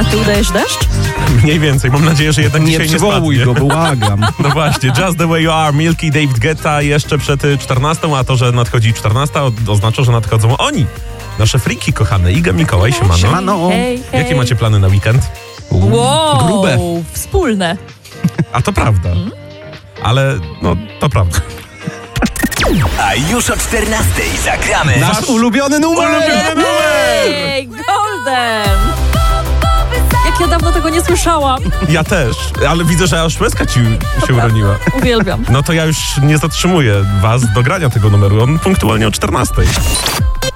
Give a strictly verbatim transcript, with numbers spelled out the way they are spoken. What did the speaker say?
A ty udajesz deszcz? Mniej więcej. Mam nadzieję, że jednak Nie dzisiaj nie przywołuj spadnie. go, błagam. No właśnie, Just the Way You Are, Milky, David Guetta jeszcze przed czternastą, a to, że nadchodzi czternasta, oznacza, że nadchodzą oni. Nasze friki kochane. Iga, Mikołaj, siemano. Siemano. Hej, hej. Jakie macie plany na weekend? Wow, Grube. wspólne. A to prawda. Ale, no, to prawda. A już o czternastej zagramy Nasz ulubiony numer! Ulubiony numer! Ej, Golden! Jak ja dawno tego nie słyszałam. Ja też, ale widzę, że aż łezka ci się uroniła. Uwielbiam. No to ja już nie zatrzymuję was do grania tego numeru. On punktualnie o czternastej.